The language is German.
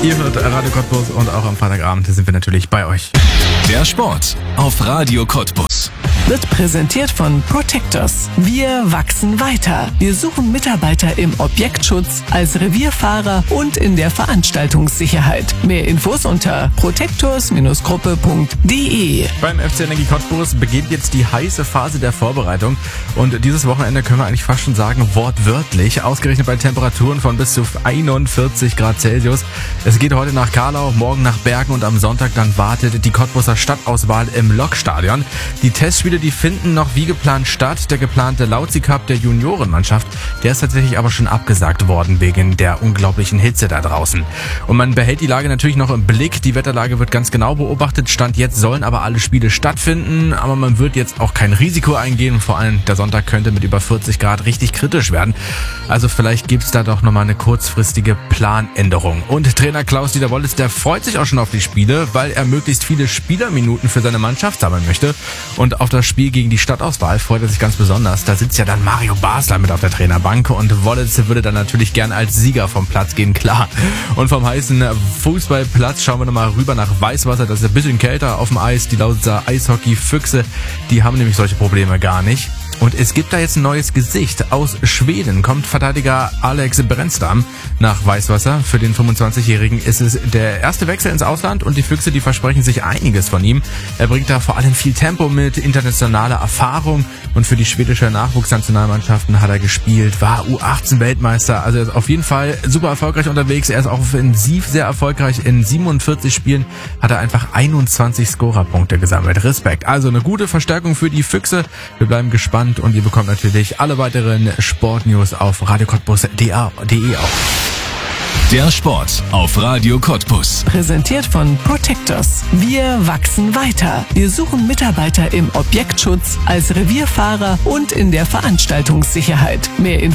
Ihr hört Radio Cottbus und auch am Freitagabend sind wir natürlich bei euch. Der Sport auf Radio Cottbus wird präsentiert von Protectors. Wir wachsen weiter. Wir suchen Mitarbeiter im Objektschutz, als Revierfahrer und in der Veranstaltungssicherheit. Mehr Infos unter protectors-gruppe.de. Beim FC Energie Cottbus beginnt jetzt die heiße Phase der Vorbereitung und dieses Wochenende können wir eigentlich fast schon sagen, wortwörtlich, ausgerechnet bei Temperaturen von bis zu 41 Grad Celsius. Es geht heute nach Karlau, morgen nach Bergen und am Sonntag dann wartet die Cottbuser Stadtauswahl im Lokstadion. Die Testspiele, die finden noch wie geplant statt. Der geplante Lauzi Cup der Juniorenmannschaft, der ist tatsächlich aber schon abgesagt worden wegen der unglaublichen Hitze da draußen. Und man behält die Lage natürlich noch im Blick. Die Wetterlage wird ganz genau beobachtet. Stand jetzt sollen aber alle Spiele stattfinden, aber man wird jetzt auch kein Risiko eingehen. Vor allem der Sonntag könnte mit über 40 Grad richtig kritisch werden. Also vielleicht gibt's da doch nochmal eine kurzfristige Planänderung. Und Trainer Klaus-Dieter Wollitz, der freut sich auch schon auf die Spiele, weil er möglichst viele Spielerminuten für seine Mannschaft sammeln möchte. Und auf das Spiel gegen die Stadtauswahl freut er sich ganz besonders. Da sitzt ja dann Mario Basler mit auf der Trainerbank und Wollitz würde dann natürlich gern als Sieger vom Platz gehen, klar. Und vom heißen Fußballplatz schauen wir nochmal rüber nach Weißwasser. Das ist ein bisschen kälter auf dem Eis. Die Lausitzer Eishockey-Füchse, die haben nämlich solche Probleme gar nicht. Und es gibt da jetzt ein neues Gesicht. Aus Schweden kommt Verteidiger Alex Bränstam nach Weißwasser. Für den 25-Jährigen ist es der erste Wechsel ins Ausland und die Füchse, die versprechen sich einiges von ihm. Er bringt da vor allem viel Tempo mit, internationale Erfahrung und für die schwedische Nachwuchsnationalmannschaften hat er gespielt, war U18-Weltmeister. Also er ist auf jeden Fall super erfolgreich unterwegs. Er ist auch offensiv sehr erfolgreich. In 47 Spielen hat er einfach 21 Scorerpunkte gesammelt. Respekt. Also eine gute Verstärkung für die Füchse. Wir bleiben gespannt. Und ihr bekommt natürlich alle weiteren Sportnews auf radiocottbus.de auch. Der Sport auf Radio Cottbus. Präsentiert von Protectors. Wir wachsen weiter. Wir suchen Mitarbeiter im Objektschutz, als Revierfahrer und in der Veranstaltungssicherheit. Mehr